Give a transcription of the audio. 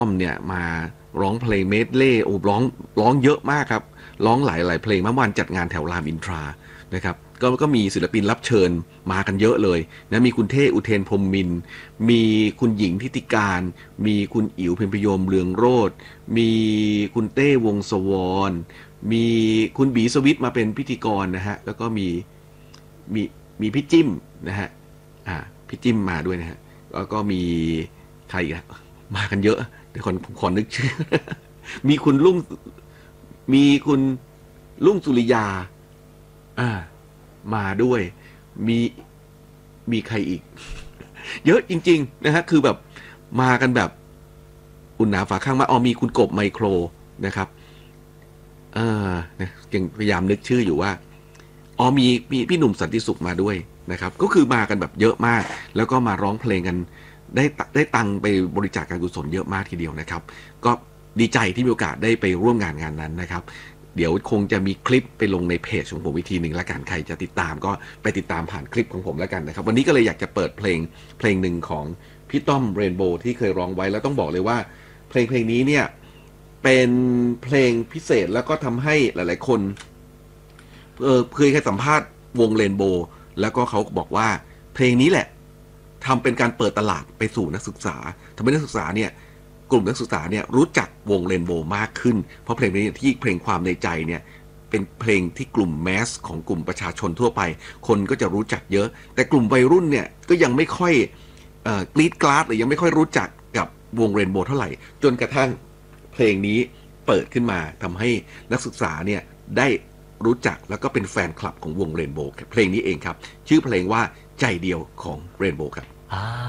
เนี่ยมาร้องเพลงเมดเล่โอ้ร้องเยอะมากครับร้องหลายเพลงเมื่อวานจัดงานแถวรามอินทรานะครับก็มีศิลปินรับเชิญมากันเยอะเลยนะมีคุณเท่อุเทนพรหมมินทร์มีคุณหญิงทิติการมีคุณอิ๋วเพ็ญพยมเรืองโรจน์มีคุณเต้วงศวรมีคุณบีสวิทมาเป็นพิธีกรนะฮะแล้วก็มีมีพี่จิ้มนะฮะพี่จิ้มมาด้วยนะฮะแล้วก็มีใครอีกมากันเยอะเดี๋ยวขอนึกชื่อ มีคุณลุงสุริยาอ่ามาด้วยมีมีใครอีก เยอะจริงๆนะฮะคือแบบมากันแบบอุ่นหนาฝาข้างมามีคุณกบไมโครนะครับยังพยายามนึกชื่ออยู่ว่ามีพี่หนุ่มสันติสุขมาด้วยนะครับก็คือมากันแบบเยอะมากแล้วก็มาร้องเพลงกันได้ตังไปบริจาคการกุศลเยอะมากทีเดียวนะครับก็ดีใจที่มีโอกาสได้ไปร่วมงานนั้นนะครับเดี๋ยวคงจะมีคลิปไปลงในเพจของผมวิธีหนึ่งละกันใครจะติดตามก็ไปติดตามผ่านคลิปของผมแล้วกันนะครับวันนี้ก็เลยอยากจะเปิดเพลงหนึ่งของพี่ต้อมเรนโบว์ที่เคยร้องไว้แล้วต้องบอกเลยว่าเพลงนี้เนี่ยเป็นเพลงพิเศษแล้วก็ทำให้หลายๆคนเคยสัมภาษณ์วงเรนโบว์แล้วก็เขาบอกว่าเพลงนี้แหละทำเป็นการเปิดตลาดไปสู่นักศึกษาทำให้นักศึกษาเนี่ยกลุ่มนักศึกษาเนี่ยรู้จักวงเรนโบว์มากขึ้นเพราะเพลงนี้ที่เพลงความในใจเนี่ยเป็นเพลงที่กลุ่มแมสของกลุ่มประชาชนทั่วไปคนก็จะรู้จักเยอะแต่กลุ่มวัยรุ่นเนี่ยก็ยังไม่ค่อยกรี๊ดกราดหรือยังไม่ค่อยรู้จักกับวงเรนโบว์เท่าไหร่จนกระทั่งเพลงนี้เปิดขึ้นมาทำให้นักศึกษาเนี่ยได้รู้จักแล้วก็เป็นแฟนคลับของวงเรนโบว์เพลงนี้เองครับชื่อเพลงว่าใจเดียวของเรนโบว์ครับ